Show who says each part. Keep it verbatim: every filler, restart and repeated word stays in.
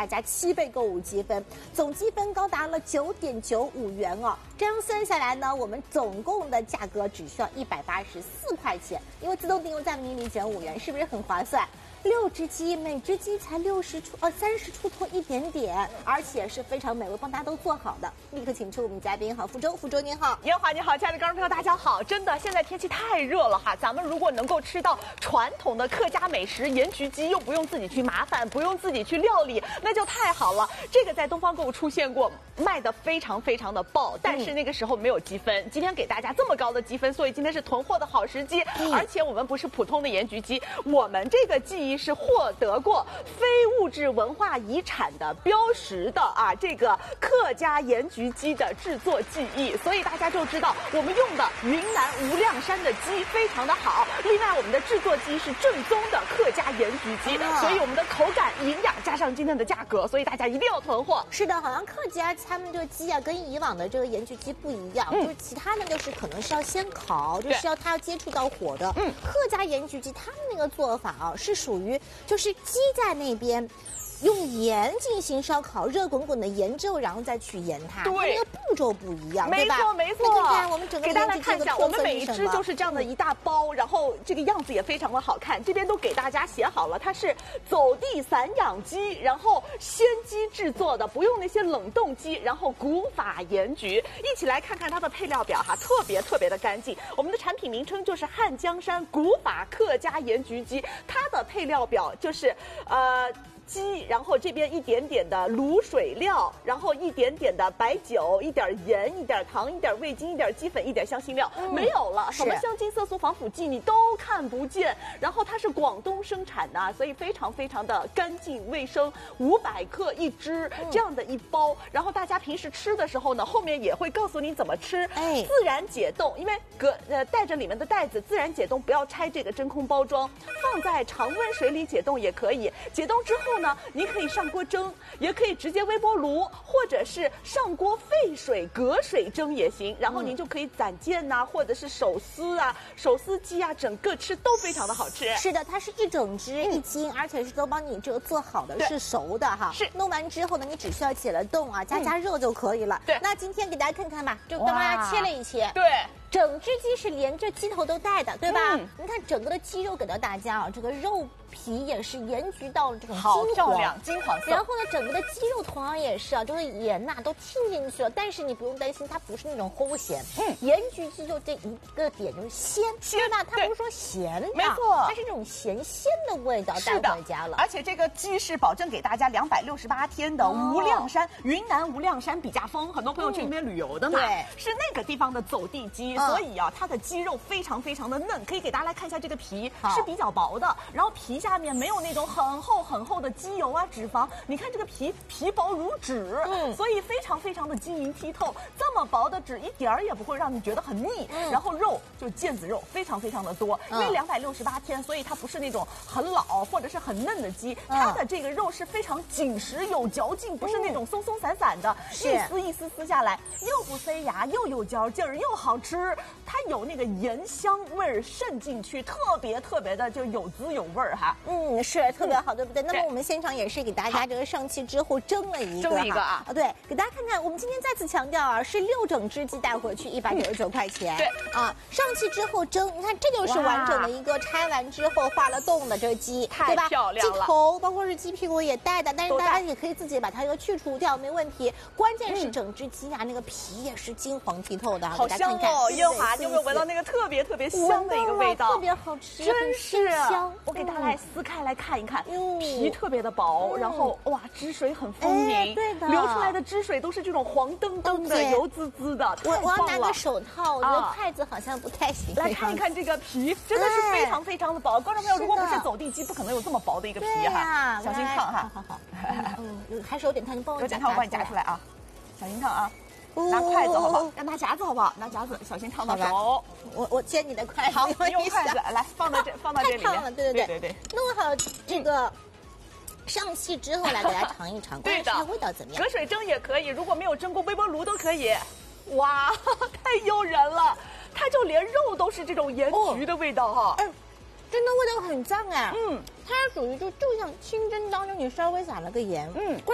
Speaker 1: 大家七倍购物积分，总积分高达了九点九五元哦。这样算下来呢，我们总共的价格只需要一百八十四块钱，因为自动订购价明里减五元，是不是很划算？六只鸡，每只鸡才六十出呃三十出头一点点，而且是非常美味，帮大家都做好的。立刻请出我们嘉宾哈，福州，福州您好，
Speaker 2: 您好，你好，亲爱的观众朋友，大家好！真的，现在天气太热了哈，咱们如果能够吃到传统的客家美食盐焗鸡，又不用自己去麻烦，不用自己去料理，那就太好了。这个在东方购物出现过，卖的非常非常的爆，但是那个时候没有积分。嗯、今天给大家这么高的积分，所以今天是囤货的好时机。嗯、而且我们不是普通的盐焗鸡，我们这个技艺是获得过非物质文化遗产的标识的啊，这个客家盐焗鸡的制作技艺，所以大家就知道我们用的云南无量山的鸡非常的好。另外，我们的制作鸡是正宗的客家盐焗鸡，啊、所以我们的口感、营养加上今天的价格，所以大家一定要囤货。
Speaker 1: 是的，好像客家他们这个鸡啊，跟以往的这个盐焗鸡不一样，嗯、就是其他的就是可能是要先烤，就是要它要接触到火的。嗯，客家盐焗鸡他们那个做法啊，是属于就是鸡在那边。用盐进行烧烤，热滚滚的盐之后，然后再去盐它，
Speaker 2: 对，
Speaker 1: 那个步骤不一样，
Speaker 2: 没错没错。
Speaker 1: 你看我们整个
Speaker 2: 给大家看一下，我们每一只就是这样的一大包，然后这个样子也非常的好看。这边都给大家写好了，它是走地散养鸡，然后鲜鸡制作的，不用那些冷冻鸡，然后古法盐焗。一起来看看它的配料表哈，特别特别的干净。我们的产品名称就是汉江山古法客家盐焗鸡，它的配料表就是呃。鸡，然后这边一点点的卤水料，然后一点点的白酒，一点盐，一点糖，一点味精，一点鸡粉，一点香辛料，嗯、没有了，什么香精、色素、防腐剂你都看不见。然后它是广东生产的，所以非常非常的干净卫生，五百克一只、嗯、这样的一包。然后大家平时吃的时候呢，后面也会告诉你怎么吃，哎，自然解冻，因为隔呃带着里面的袋子自然解冻，不要拆这个真空包装，放在常温水里解冻也可以。解冻之后呢，你可以上锅蒸，也可以直接微波炉，或者是上锅沸水隔水蒸也行。然后您就可以攒件呐、啊，或者是手撕啊、手撕鸡啊，整个吃都非常的好吃。
Speaker 1: 是的，它是一整只一斤，嗯、而且是都帮你这个做好的，是熟的哈。是弄完之后呢，你只需要解了冻啊，加加热就可以了。对、嗯，那今天给大家看看吧，就帮大家切了一切。对。整只鸡是连着鸡头都带的，对吧？嗯、你看整个的鸡肉给到大家啊，这个肉皮也是盐焗到了这种金黄、
Speaker 2: 金黄色。
Speaker 1: 然后呢，整个的鸡肉同样也是啊，就是盐呐、啊、都浸进去了，但是你不用担心，它不是那种齁咸。嗯，盐焗鸡就这一个点就是鲜，鲜呐，它不是说咸的，
Speaker 2: 没错，
Speaker 1: 它是这种咸鲜的味道带回家了。
Speaker 2: 而且这个鸡是保证给大家两百六十八天的无量山、哦、云南无量山笔架峰，很多朋友去那边旅游的嘛，对、嗯，是那个地方的走地鸡。所以啊，它的鸡肉非常非常的嫩，可以给大家来看一下这个皮是比较薄的，然后皮下面没有那种很厚很厚的鸡油啊脂肪，你看这个皮皮薄如纸，嗯，所以非常非常的晶莹剔透，这么薄的纸一点儿也不会让你觉得很腻，嗯、然后肉就腱子肉非常非常的多，因为两百六十八天，所以它不是那种很老或者是很嫩的鸡，它的这个肉是非常紧实有嚼劲，不是那种松松散散的，一丝一丝撕下来又不塞牙，又有嚼劲儿，又好吃。它有那个盐香味儿渗进去，特别特别的就有滋有味儿哈。
Speaker 1: 嗯，是特别好，对不对？那么我们现场也是给大家这个上气之后蒸了一个，
Speaker 2: 蒸一个啊。
Speaker 1: 啊，对，给大家看看，我们今天再次强调啊，是六整只鸡带回去一百九十九块钱。对啊，上气之后蒸，你看这就是完整的一个拆完之后化了冻的这个鸡，对吧？
Speaker 2: 太漂亮了。
Speaker 1: 鸡头包括是鸡屁股也带的，但是大家也可以自己把它这个去除掉，没问题。关键是整只鸡啊，那个皮也是金黄剔透的，
Speaker 2: 好香哦，烟华。你有没有闻到那个特别特别香的一个味道？
Speaker 1: 特别好吃，
Speaker 2: 真是
Speaker 1: 香。
Speaker 2: 我给大家来撕开来看一看，嗯、皮特别的薄，嗯、然后哇，汁水很丰盈，
Speaker 1: 哎、对的，
Speaker 2: 流出来的汁水都是这种黄澄澄的、油滋滋的。
Speaker 1: 我我要拿个手套，我觉得筷子好像不太行。
Speaker 2: 来看一看这个皮，真的是非常非常的薄。观众朋友，如果不是走地鸡，不可能有这么薄的一个皮哈，小心烫哈。
Speaker 1: 好好好，嗯，还是有点烫，你帮我
Speaker 2: 有点烫，我帮你夹出来啊，小心烫啊。拿筷子好不好？要拿夹子好不好？拿夹子，小心烫到手。
Speaker 1: 我我接你的筷子。
Speaker 2: 好，你用筷子来放到这，放到这里面。
Speaker 1: 太烫了，对对
Speaker 2: 对对对。
Speaker 1: 弄好这个上气之后，来给大家尝一尝，
Speaker 2: 对的，
Speaker 1: 味道怎么样？
Speaker 2: 隔水蒸也可以，如果没有蒸锅，微波炉都可以。哇，太诱人了！它就连肉都是这种盐焗的味道哈。
Speaker 1: 哎，真的味道很赞哎。嗯，它属于就就像清蒸当中你稍微撒了个盐。嗯。